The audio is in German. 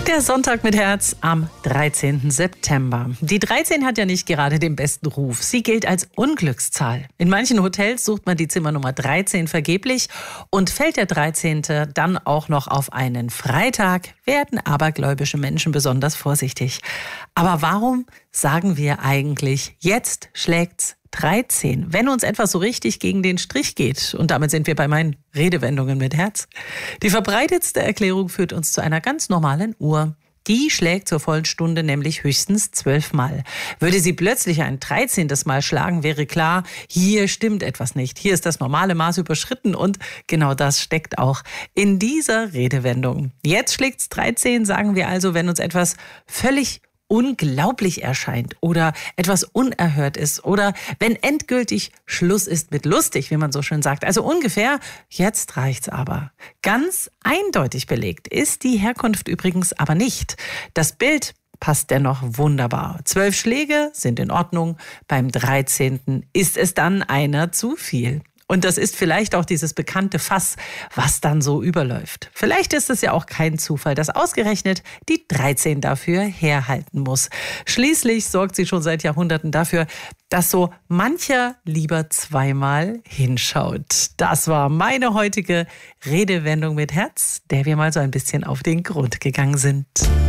Der Sonntag mit Herz am 13. September. Die 13 hat ja nicht gerade den besten Ruf. Sie gilt als Unglückszahl. In manchen Hotels sucht man die Zimmernummer 13 vergeblich. Und fällt der 13. dann auch noch auf einen Freitag, werden abergläubische Menschen besonders vorsichtig. Aber warum sagen wir eigentlich, jetzt schlägt's 13, wenn uns etwas so richtig gegen den Strich geht? Und damit sind wir bei meinen Redewendungen mit Herz. Die verbreitetste Erklärung führt uns zu einer ganz normalen Uhr. Die schlägt zur vollen Stunde nämlich höchstens 12 Mal. Würde sie plötzlich ein 13. Mal schlagen, wäre klar, hier stimmt etwas nicht. Hier ist das normale Maß überschritten und genau das steckt auch in dieser Redewendung. Jetzt schlägt's 13, sagen wir also, wenn uns etwas völlig unglaublich erscheint oder etwas unerhört ist oder wenn endgültig Schluss ist mit lustig, wie man so schön sagt. Also ungefähr, jetzt reicht's aber. Ganz eindeutig belegt ist die Herkunft übrigens aber nicht. Das Bild passt dennoch wunderbar. 12 Schläge sind in Ordnung. Beim 13. ist es dann einer zu viel. Und das ist vielleicht auch dieses bekannte Fass, was dann so überläuft. Vielleicht ist es ja auch kein Zufall, dass ausgerechnet die 13 dafür herhalten muss. Schließlich sorgt sie schon seit Jahrhunderten dafür, dass so mancher lieber zweimal hinschaut. Das war meine heutige Redewendung mit Herz, der wir mal so ein bisschen auf den Grund gegangen sind.